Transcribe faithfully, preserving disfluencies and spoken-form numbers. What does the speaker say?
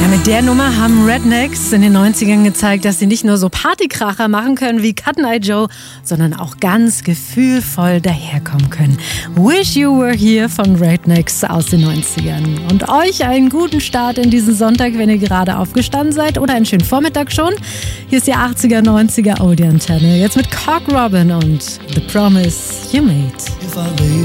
Mit der Nummer haben Rednecks in den neunzigern gezeigt, dass sie nicht nur so Partykracher machen können wie Cotton Eye Joe, sondern auch ganz gefühlvoll daherkommen können. Wish You Were Here von Rednecks aus den neunzigern. Und euch einen guten Start in diesen Sonntag, wenn ihr gerade aufgestanden seid, oder einen schönen Vormittag schon. Hier ist die achtziger, neunziger Oldie Antenne. Jetzt mit Cock Robin und The Promise You Made.